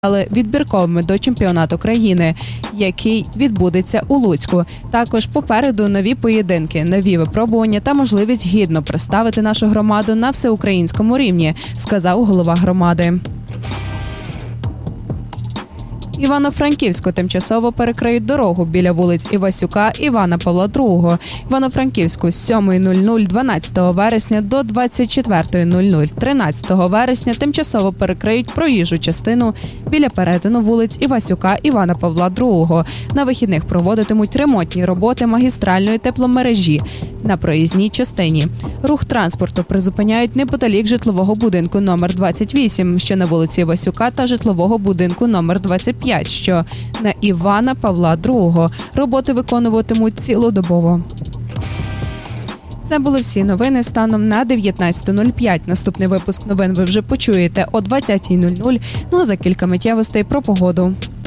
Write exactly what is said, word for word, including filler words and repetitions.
Але відбірковими до чемпіонату країни, який відбудеться у Луцьку. Також попереду нові поєдинки, нові випробування та можливість гідно представити нашу громаду на всеукраїнському рівні, сказав голова громади. Івано-Франківську тимчасово перекриють дорогу біля вулиць Івасюка, Івана Павла другого. Івано-Франківську з сьомої нуль нуль дванадцятого вересня до двадцять четвертої нуль нуль тринадцятого вересня тимчасово перекриють проїжджу частину біля перетину вулиць Івасюка, Івана Павла другого. На вихідних проводитимуть ремонтні роботи магістральної тепломережі на проїзній частині. Рух транспорту призупиняють неподалік житлового будинку номер двадцять вісім, що на вулиці Івасюка, та житлового будинку номер двадцять п'ять, що на Івана Павла другого. Роботи виконуватимуть цілодобово. Це були всі новини станом на дев'ятнадцяте нуль п'ять. Наступний випуск новин ви вже почуєте о двадцятій нуль нуль. Ну а за кілька миттєвостей про погоду.